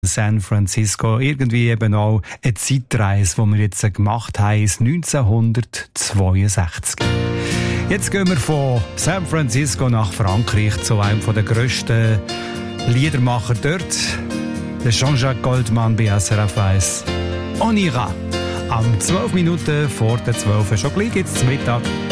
San Francisco. Irgendwie eben auch eine Zeitreise, die wir jetzt gemacht haben, ist 1962. Jetzt gehen wir von San Francisco nach Frankreich zu einem der grössten Liedermacher dort, der Jean-Jacques Goldman bei SRF 1. On ira. Am 12 Minuten vor der 12 schon gleich jetzt Mittag.